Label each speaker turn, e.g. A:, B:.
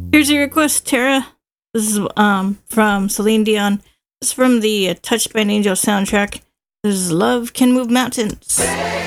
A: Here's your request, Tara. This is from Celine Dion. This is from the Touched by an Angel soundtrack. This is Love Can Move Mountains.